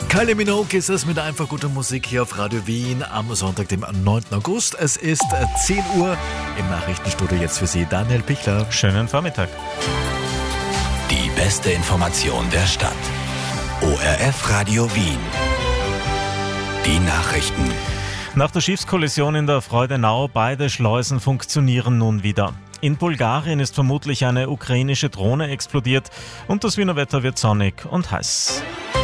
Kylie Minogue ist es mit einfach guter Musik hier auf Radio Wien am Sonntag, dem 9. August. Es ist 10 Uhr im Nachrichtenstudio. Jetzt für Sie Daniel Pichler. Schönen Vormittag. Die beste Information der Stadt. ORF Radio Wien. Die Nachrichten. Nach der Schiffskollision in der Freudenau, beide Schleusen funktionieren nun wieder. In Bulgarien ist vermutlich eine ukrainische Drohne explodiert und das Wiener Wetter wird sonnig und heiß.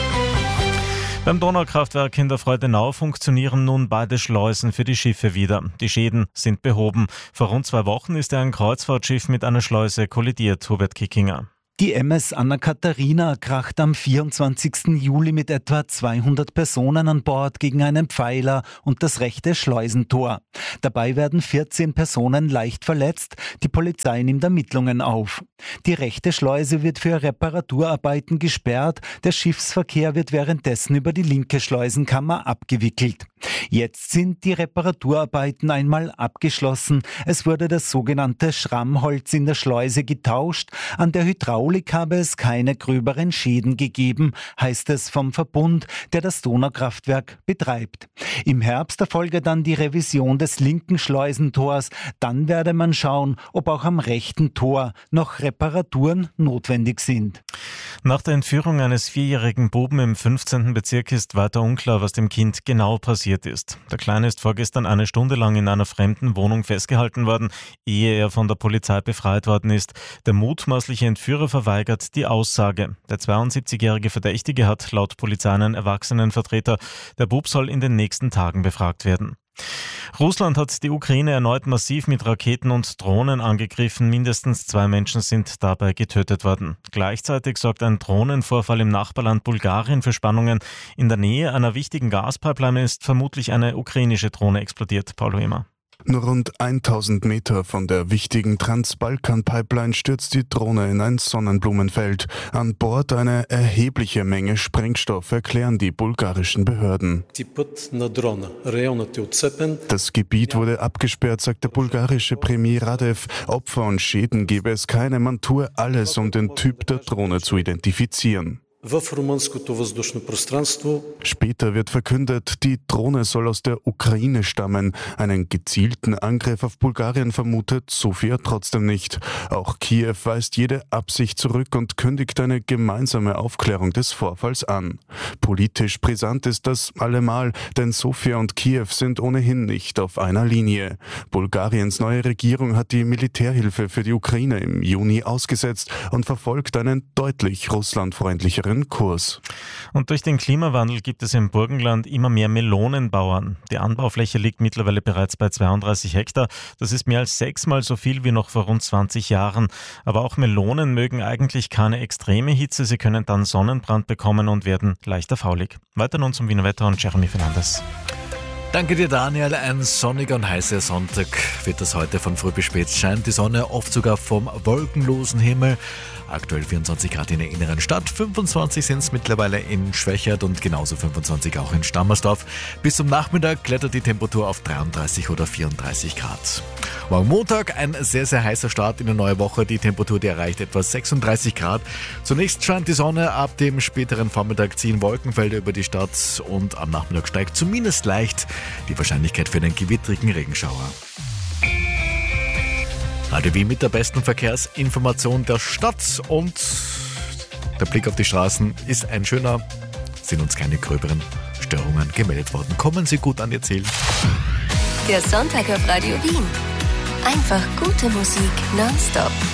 Beim Donaukraftwerk in der Freudenau funktionieren nun beide Schleusen für die Schiffe wieder. Die Schäden sind behoben. Vor rund 2 Wochen ist ein Kreuzfahrtschiff mit einer Schleuse kollidiert, Hubert Kickinger. Die MS Anna Katharina kracht am 24. Juli mit etwa 200 Personen an Bord gegen einen Pfeiler und das rechte Schleusentor. Dabei werden 14 Personen leicht verletzt. Die Polizei nimmt Ermittlungen auf. Die rechte Schleuse wird für Reparaturarbeiten gesperrt. Der Schiffsverkehr wird währenddessen über die linke Schleusenkammer abgewickelt. Jetzt sind die Reparaturarbeiten einmal abgeschlossen. Es wurde das sogenannte Schrammholz in der Schleuse getauscht. An der Hydraulik habe es keine gröberen Schäden gegeben, heißt es vom Verbund, der das Donaukraftwerk betreibt. Im Herbst erfolge dann die Revision des linken Schleusentors. Dann werde man schauen, ob auch am rechten Tor noch Reparaturen notwendig sind. Nach der Entführung eines 4-jährigen Buben im 15. Bezirk ist weiter unklar, was dem Kind genau passiert ist. Der Kleine ist vorgestern 1 Stunde lang in einer fremden Wohnung festgehalten worden, ehe er von der Polizei befreit worden ist. Der mutmaßliche Entführer verweigert die Aussage. Der 72-jährige Verdächtige hat laut Polizei einen Erwachsenenvertreter. Der Bub soll in den nächsten Tagen befragt werden. Russland hat die Ukraine erneut massiv mit Raketen und Drohnen angegriffen. Mindestens 2 Menschen sind dabei getötet worden. Gleichzeitig sorgt ein Drohnenvorfall im Nachbarland Bulgarien für Spannungen. In der Nähe einer wichtigen Gaspipeline ist vermutlich eine ukrainische Drohne explodiert. Paulo Emer. Nur rund 1000 Meter von der wichtigen Trans-Balkan-Pipeline stürzt die Drohne in ein Sonnenblumenfeld. An Bord eine erhebliche Menge Sprengstoff, erklären die bulgarischen Behörden. Das Gebiet wurde abgesperrt, sagt der bulgarische Premier Radev. Opfer und Schäden gebe es keine, man tue alles, um den Typ der Drohne zu identifizieren. Später wird verkündet, die Drohne soll aus der Ukraine stammen. Einen gezielten Angriff auf Bulgarien vermutet Sofia trotzdem nicht. Auch Kiew weist jede Absicht zurück und kündigt eine gemeinsame Aufklärung des Vorfalls an. Politisch brisant ist das allemal, denn Sofia und Kiew sind ohnehin nicht auf einer Linie. Bulgariens neue Regierung hat die Militärhilfe für die Ukraine im Juni ausgesetzt und verfolgt einen deutlich russlandfreundlicheren Kurs. Und durch den Klimawandel gibt es im Burgenland immer mehr Melonenbauern. Die Anbaufläche liegt mittlerweile bereits bei 32 Hektar. Das ist mehr als 6-mal so viel wie noch vor rund 20 Jahren. Aber auch Melonen mögen eigentlich keine extreme Hitze. Sie können dann Sonnenbrand bekommen und werden leichter faulig. Weiter nun zum Wiener Wetter und Jeremy Fernandes. Danke dir, Daniel. Ein sonniger und heißer Sonntag wird das heute. Von früh bis spät scheint die Sonne, oft sogar vom wolkenlosen Himmel. Aktuell 24 Grad in der inneren Stadt, 25 sind es mittlerweile in Schwächert und genauso 25 auch in Stammersdorf. Bis zum Nachmittag klettert die Temperatur auf 33 oder 34 Grad. Morgen Montag ein sehr, sehr heißer Start in eine neue Woche. Die Temperatur, die erreicht etwa 36 Grad. Zunächst scheint die Sonne, ab dem späteren Vormittag ziehen Wolkenfelder über die Stadt und am Nachmittag steigt zumindest leicht die Wahrscheinlichkeit für einen gewittrigen Regenschauer. Radio Wien mit der besten Verkehrsinformation der Stadt und der Blick auf die Straßen ist ein schöner, sind uns keine gröberen Störungen gemeldet worden. Kommen Sie gut an Ihr Ziel. Der Sonntag auf Radio Wien. Einfach gute Musik nonstop.